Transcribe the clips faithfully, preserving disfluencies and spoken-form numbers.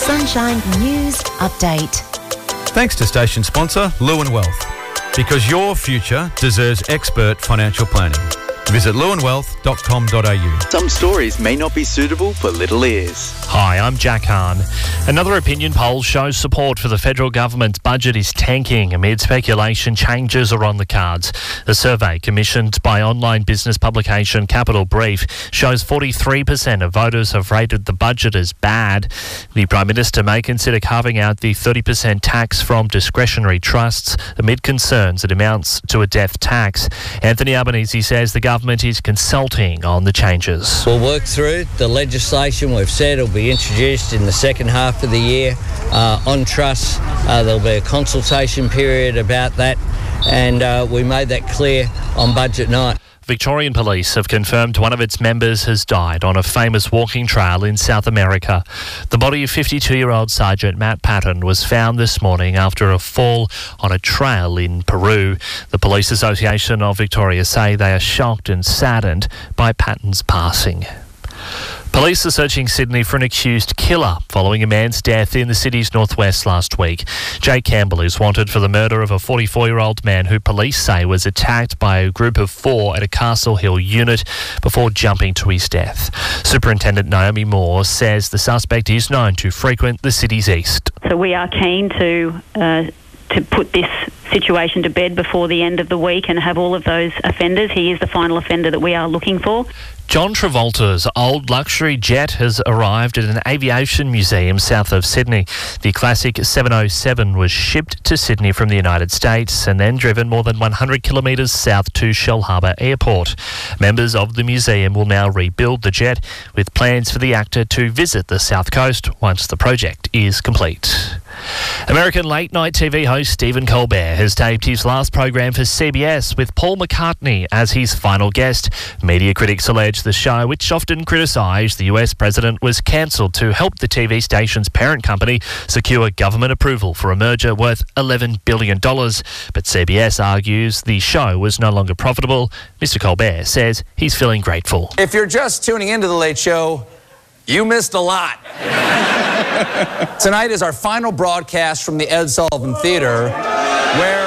Sunshine News Update. Thanks to station sponsor Lewin Wealth. Because your future deserves expert financial planning. Visit lewin wealth dot com dot a u. Some stories may not be suitable for little ears. Hi, I'm Jack Hahn. Another opinion poll shows support for the federal government's budget is tanking amid speculation changes are on the cards. A survey commissioned by online business publication Capital Brief shows forty-three percent of voters have rated the budget as bad. The Prime Minister may consider carving out the thirty percent tax from discretionary trusts amid concerns it amounts to a death tax. Anthony Albanese says the government is consulting on the changes. We'll work through the legislation. We've said it'll be introduced in the second half of the year. Uh, on trusts, uh, there'll be a consultation period about that, and uh, we made that clear on budget night. Victorian Police have confirmed one of its members has died on a famous walking trail in South America. The body of fifty-two-year-old Sergeant Matt Patton was found this morning after a fall on a trail in Peru. The Police Association of Victoria say they are shocked and saddened by Patton's passing. Police are searching Sydney for an accused killer following a man's death in the city's northwest last week. Jake Campbell is wanted for the murder of a forty-four-year-old man who police say was attacked by a group of four at a Castle Hill unit before jumping to his death. Superintendent Naomi Moore says the suspect is known to frequent the city's east. So we are keen to uh, to put this situation to bed before the end of the week and have all of those offenders. He is the final offender that we are looking for. John Travolta's old luxury jet has arrived at an aviation museum south of Sydney. The classic seven oh seven was shipped to Sydney from the United States and then driven more than one hundred kilometres south to Shellharbour Airport. Members of the museum will now rebuild the jet with plans for the actor to visit the South Coast once the project is complete. American late-night T V host Stephen Colbert has taped his last program for C B S with Paul McCartney as his final guest. Media critics allege the show, which often criticised the U S president, was cancelled to help the T V station's parent company secure government approval for a merger worth eleven billion dollars. But C B S argues the show was no longer profitable. Mister Colbert says he's feeling grateful. If you're just tuning into The Late Show, you missed a lot. Tonight is our final broadcast from the Ed Sullivan Theatre, where...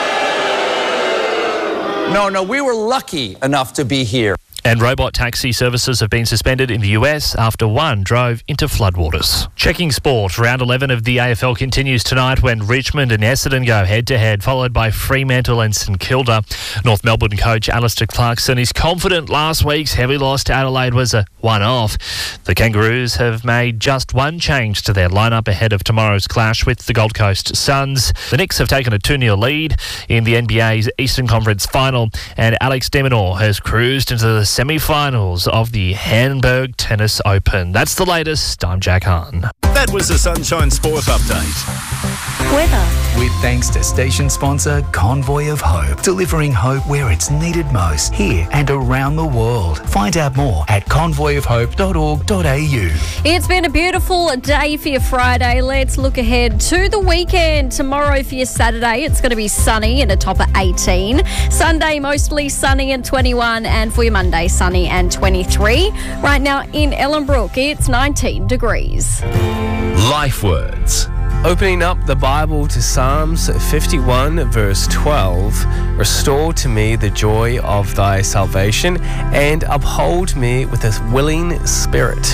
No, no, we were lucky enough to be here. And robot taxi services have been suspended in the U S after one drove into floodwaters. Checking sport, round eleven of the A F L continues tonight when Richmond and Essendon go head-to-head, followed by Fremantle and St Kilda. North Melbourne coach Alistair Clarkson is confident last week's heavy loss to Adelaide was a one-off. The Kangaroos have made just one change to their lineup ahead of tomorrow's clash with the Gold Coast Suns. The Knicks have taken a two nil lead in the N B A's Eastern Conference Final, and Alex de Minaur has cruised into the semi-finals of the Hamburg Tennis Open. That's the latest. I'm Jack Hahn. That was the Sunshine Sport Update. Weather. With thanks to station sponsor Convoy of Hope, delivering hope where it's needed most, here and around the world. Find out more at convoy of hope dot org dot a u. It's been a beautiful day for your Friday. Let's look ahead to the weekend. Tomorrow for your Saturday, it's going to be sunny and a top of eighteen. Sunday, mostly sunny and twenty-one. And for your Monday, sunny and twenty-three. Right now in Ellenbrook, it's nineteen degrees. Life words. Opening up the Bible to Psalms fifty-one, verse twelve, restore to me the joy of thy salvation and uphold me with a willing spirit.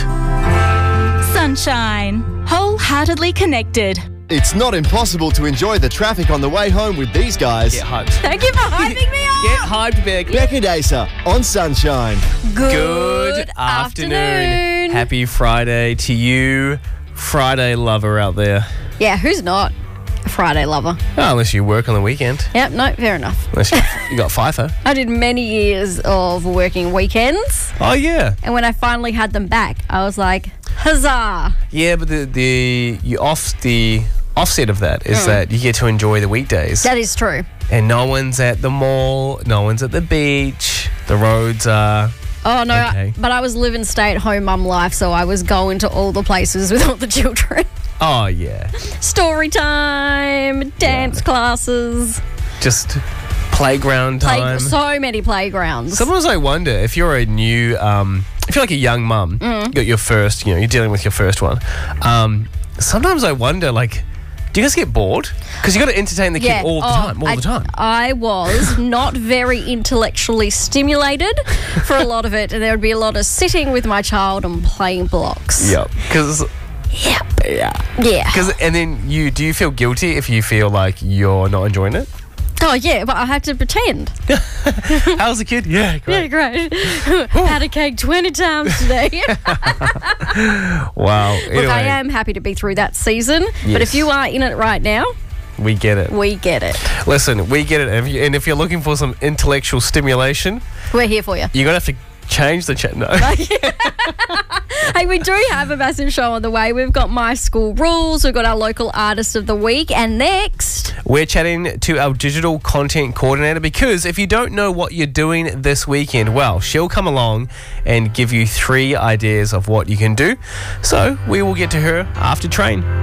Sunshine, wholeheartedly connected. It's not impossible to enjoy the traffic on the way home with these guys. Get hyped. Thank you for hyping me up. Get hyped, Beck. Beck and Asa on Sunshine. Good, Good afternoon. afternoon. Happy Friday to you, Friday lover out there. Yeah, who's not a Friday lover? Oh, unless you work on the weekend. Yep, no, fair enough. Unless you, you got FIFO. I did many years of working weekends. Oh, yeah. And when I finally had them back, I was like, huzzah. Yeah, but the the you off the offset of that is mm. that you get to enjoy the weekdays. That is true. And no one's at the mall, no one's at the beach, the roads are... Oh, no, okay. I, but I was living stay-at-home mum life, so I was going to all the places with all the children. Oh, yeah. Story time, dance yeah. classes. Just playground Play- time. So many playgrounds. Sometimes I wonder if you're a new, um, if you're like a young mum, mm. you got your first, you know, you're dealing with your first one, um, sometimes I wonder, like, do you guys get bored? Because you got to entertain the kid Yeah. all the Oh, time, all I, the time. I was not very intellectually stimulated for a lot of it, and there would be a lot of sitting with my child and playing blocks. Yep. Because Yep. yeah, Yeah. Because and then you do you feel guilty if you feel like you're not enjoying it? Oh, yeah, but I had to pretend. How's the kid? Yeah, Yeah, great. great. Had a cake twenty times today. Wow. Look, Anyway, I am happy to be through that season, but Yes. if you are in it right now, we get it. we get it. Listen, we get it. And if, you, and if you're looking for some intellectual stimulation, We're here for you. you're going to have to change the chat. No. Hey, we do have a massive show on the way. We've got My School Rules, we've got our local artist of the week, and next... We're chatting to our digital content coordinator because if you don't know what you're doing this weekend, well, she'll come along and give you three ideas of what you can do. So we will get to her after Train.